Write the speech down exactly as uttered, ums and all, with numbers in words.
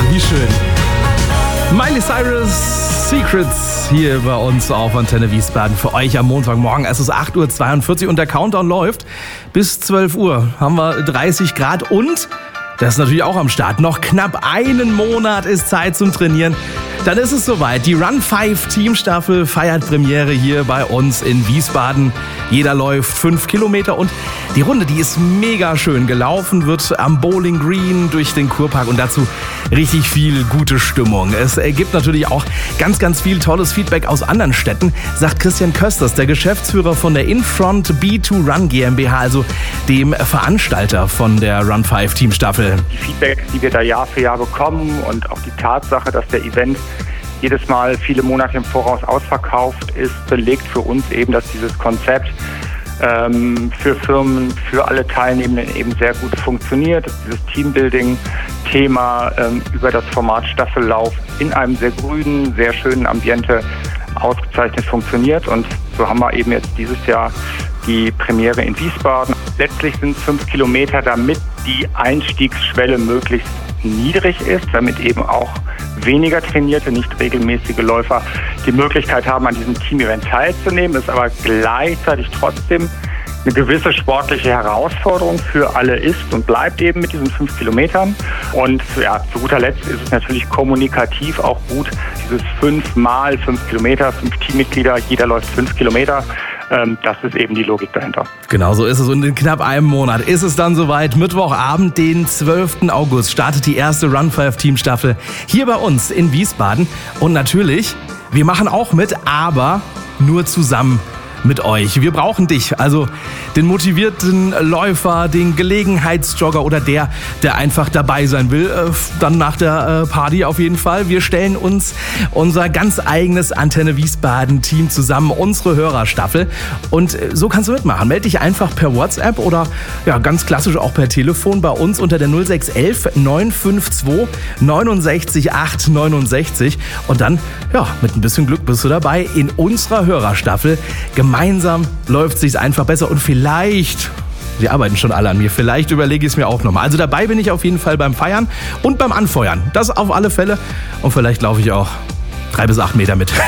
wie schön. Miley Cyrus, Secrets, hier bei uns auf Antenne Wiesbaden für euch am Montagmorgen. Es ist acht Uhr zweiundvierzig und der Countdown läuft. Bis zwölf Uhr haben wir dreißig Grad und das ist natürlich auch am Start. Noch knapp einen Monat ist Zeit zum Trainieren. Dann ist es soweit. Die Run fünf Teamstaffel feiert Premiere hier bei uns in Wiesbaden. Jeder läuft fünf Kilometer und die Runde, die ist mega schön gelaufen, wird am Bowling Green durch den Kurpark und dazu richtig viel gute Stimmung. Es gibt natürlich auch ganz, ganz viel tolles Feedback aus anderen Städten, sagt Christian Kösters, der Geschäftsführer von der Infront B zwei Run GmbH, also dem Veranstalter von der Run fünf Teamstaffel. Die Feedbacks, die wir da Jahr für Jahr bekommen und auch die Tatsache, dass der Event jedes Mal viele Monate im Voraus ausverkauft ist, belegt für uns eben, dass dieses Konzept ähm, für Firmen, für alle Teilnehmenden eben sehr gut funktioniert, dass dieses Teambuilding-Thema ähm, über das Format Staffellauf in einem sehr grünen, sehr schönen Ambiente ausgezeichnet funktioniert und so haben wir eben jetzt dieses Jahr die Premiere in Wiesbaden. Letztlich sind es fünf Kilometer, damit die Einstiegsschwelle möglichst niedrig ist, damit eben auch weniger trainierte, nicht regelmäßige Läufer die Möglichkeit haben, an diesem Team-Event teilzunehmen, es aber gleichzeitig trotzdem eine gewisse sportliche Herausforderung für alle ist und bleibt eben mit diesen fünf Kilometern. Und ja, zu guter Letzt ist es natürlich kommunikativ auch gut, dieses fünf mal fünf Kilometer, fünf Teammitglieder, jeder läuft fünf Kilometer. Das ist eben die Logik dahinter. Genau so ist es. Und in knapp einem Monat ist es dann soweit. Mittwochabend, den zwölften August, startet die erste Run fünf Teamstaffel hier bei uns in Wiesbaden. Und natürlich, wir machen auch mit, aber nur zusammen mit euch. Wir brauchen dich, also den motivierten Läufer, den Gelegenheitsjogger oder der, der einfach dabei sein will, äh, dann nach der äh, Party auf jeden Fall. Wir stellen uns unser ganz eigenes Antenne Wiesbaden Team zusammen, unsere Hörerstaffel und äh, so kannst du mitmachen. Meld dich einfach per WhatsApp oder ja ganz klassisch auch per Telefon bei uns unter der null sechs elf neun fünf zwei neunundsechzig acht neunundsechzig und dann, ja, mit ein bisschen Glück bist du dabei in unserer Hörerstaffel. Gemeinsam läuft sich's einfach besser und vielleicht, die arbeiten schon alle an mir, vielleicht überlege ich es mir auch nochmal. Also dabei bin ich auf jeden Fall beim Feiern und beim Anfeuern. Das auf alle Fälle. Und vielleicht laufe ich auch drei bis acht Meter mit.